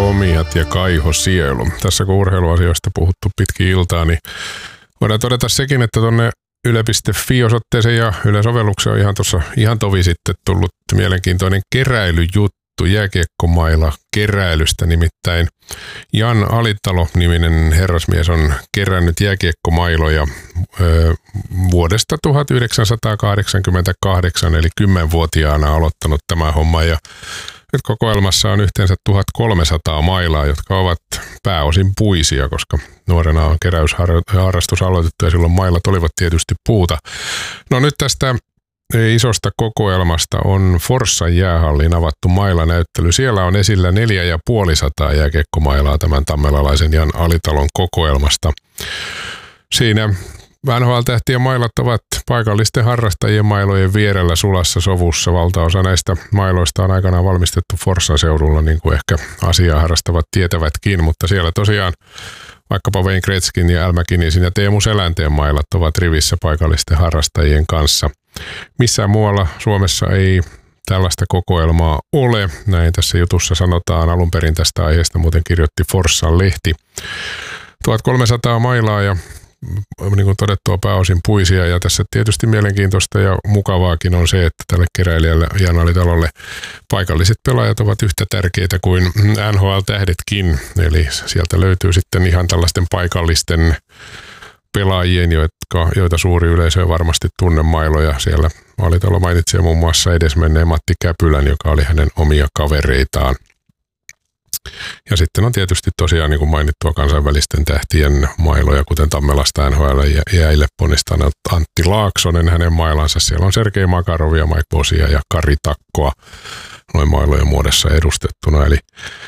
Komiat ja Kaiho Sielu. Tässä kun urheiluasioista puhuttu pitkin iltaa, niin voidaan todeta sekin, että tuonne yle.fi-osoitteeseen ja Yle-sovellukseen on ihan tovi sitten tullut mielenkiintoinen keräilyjuttu jääkiekkomailla keräilystä. Nimittäin Jan Alitalo-niminen herrasmies on kerännyt jääkiekkomailoja vuodesta 1988, eli 10-vuotiaana aloittanut tämä homma. Ja nyt kokoelmassa on yhteensä 1300 mailaa, jotka ovat pääosin puisia, koska nuorena on keräysharrastus aloitettu ja silloin mailat olivat tietysti puuta. No nyt tästä isosta kokoelmasta on Forssan jäähalliin avattu mailanäyttely. Siellä on esillä 450 jääkiekkomailaa tämän tammelalaisen Jan Alitalon kokoelmasta. Siinä NHL-tähtien mailat ovat paikallisten harrastajien mailojen vierellä sulassa sovussa. Valtaosa näistä mailoista on aikanaan valmistettu Forssan seudulla, niin kuin ehkä asiaa harrastavat tietävätkin, mutta siellä tosiaan vaikkapa Wayne Gretzkin ja Al MacInnesin ja Teemu Selänteen mailat ovat rivissä paikallisten harrastajien kanssa. Missään muualla Suomessa ei tällaista kokoelmaa ole. Näin tässä jutussa sanotaan. Alun perin tästä aiheesta muuten kirjoitti Forssan lehti. 1300 mailaa ja niin kuin todettua pääosin puisia, ja tässä tietysti mielenkiintoista ja mukavaakin on se, että tälle keräilijälle Jan Alitalolle paikalliset pelaajat ovat yhtä tärkeitä kuin NHL-tähdetkin, eli sieltä löytyy sitten ihan tällaisten paikallisten pelaajien, joita suuri yleisö varmasti tunne mailoja. Siellä Alitalo mainitsee muun muassa edesmenneen Matti Käpylän, joka oli hänen omia kavereitaan. Ja sitten on tietysti tosiaan niin kuin mainittua kansainvälisten tähtien mailoja, kuten Tammelasta NHL jäille ponnistanut Antti Laaksonen, hänen mailansa. Siellä on Sergei Makarovia, Mike Bosia ja Kari Takkoa noin mailojen muodossa edustettuna. Eli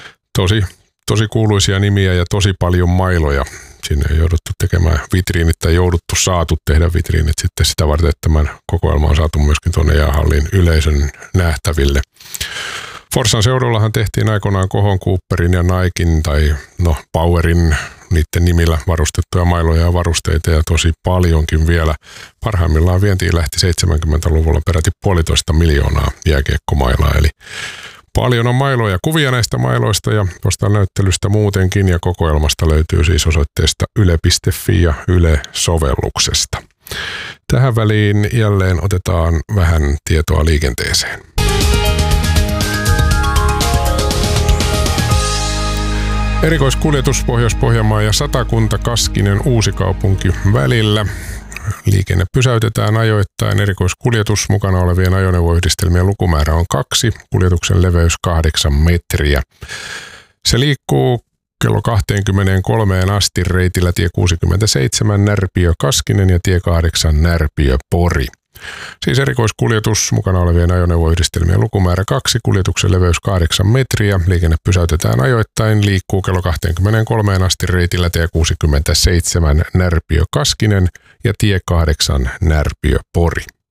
tosi kuuluisia nimiä ja tosi paljon mailoja. Sinne ei jouduttu tekemään vitriinit tai saatu tehdä vitriinit sitten sitä varten, että tämän kokoelma on saatu myöskin tuonne jäähallin yleisön nähtäville. Forssan seudullahan tehtiin aikoinaan Kohon, Cooperin ja Nikein tai Powerin niiden nimillä varustettuja mailoja ja varusteita ja tosi paljonkin vielä. Parhaimmillaan vientiin lähti 70-luvulla peräti 1,5 miljoonaa jääkiekkomailaa, eli paljon on mailoja, kuvia näistä mailoista ja tuosta näyttelystä muutenkin, ja kokoelmasta löytyy siis osoitteesta yle.fi ja Yle-sovelluksesta. Tähän väliin jälleen otetaan vähän tietoa liikenteeseen. Erikoiskuljetus Pohjois-Pohjanmaa ja Satakunta Kaskinen Uusikaupunki välillä. Liikenne pysäytetään ajoittain. Erikoiskuljetus mukana olevien ajoneuvoyhdistelmien lukumäärä on 2, kuljetuksen leveys 8 metriä. Se liikkuu kello 23 asti reitillä tie 67 Närpiö Kaskinen ja tie 8 Närpiö Pori. Siis erikoiskuljetus mukana olevien ajoneuvoyhdistelmien lukumäärä 2, kuljetuksen leveys 8 metriä. Liikenne pysäytetään ajoittain, liikkuu kello 23 asti reitillä tie 67 Närpiö Kaskinen ja tie 8 Närpiö Pori.